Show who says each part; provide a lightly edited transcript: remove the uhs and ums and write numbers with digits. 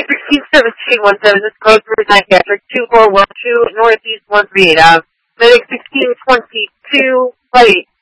Speaker 1: 161717, this code for Patrick 2412, Northeast 138 Medic 1622, Flight